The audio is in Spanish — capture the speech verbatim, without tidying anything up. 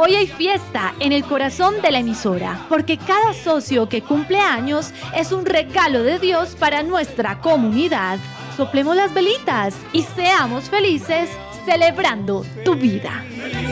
Hoy hay fiesta en el corazón de la emisora, porque cada socio que cumple años es un regalo de Dios para nuestra comunidad. Soplemos las velitas y seamos felices celebrando tu vida.